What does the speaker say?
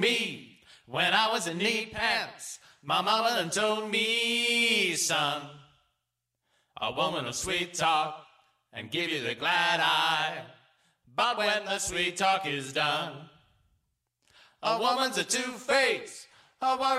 Me, when I was in knee pants, my mama done told me, son, a woman will sweet talk and give you the glad eye. But when the sweet talk is done, a woman's a two-face, a worry